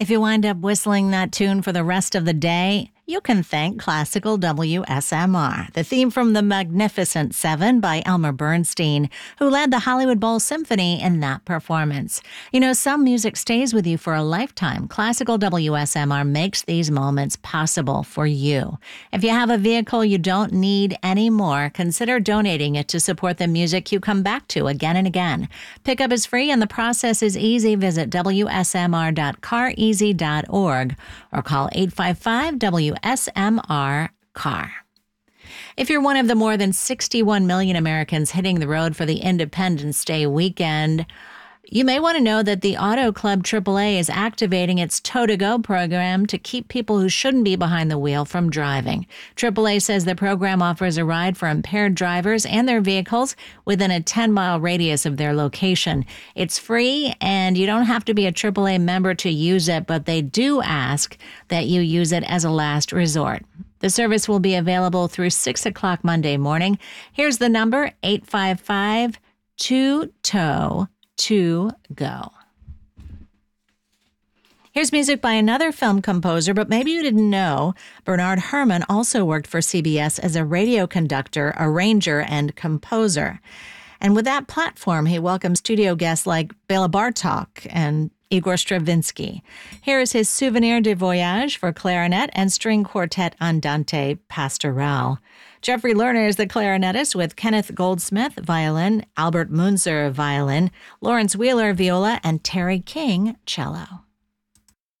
If you wind up whistling that tune for the rest of the day, you can thank Classical WSMR, the theme from The Magnificent Seven by Elmer Bernstein, who led the Hollywood Bowl Symphony in that performance. You know, some music stays with you for a lifetime. Classical WSMR makes these moments possible for you. If you have a vehicle you don't need anymore, consider donating it to support the music you come back to again and again. Pickup is free and the process is easy. Visit wsmr.careasy.org or call 855-WSMR-CAR. If you're one of the more than 61 million Americans hitting the road for the Independence Day weekend, you may want to know that the Auto Club AAA is activating its Tow-to-Go program to keep people who shouldn't be behind the wheel from driving. AAA says the program offers a ride for impaired drivers and their vehicles within a 10-mile radius of their location. It's free, and you don't have to be a AAA member to use it, but they do ask that you use it as a last resort. The service will be available through 6 o'clock Monday morning. Here's the number, 855-2TOW. To go. Here's music by another film composer, but maybe you didn't know Bernard Herrmann also worked for CBS as a radio conductor, arranger, and composer. And with that platform, he welcomed studio guests like Bela Bartok and Igor Stravinsky. Here is his Souvenir de Voyage for clarinet and string quartet Andante Pastoral. Jeffrey Lerner is the clarinetist with Kenneth Goldsmith, violin, Albert Munzer, violin, Lawrence Wheeler, viola, and Terry King, cello.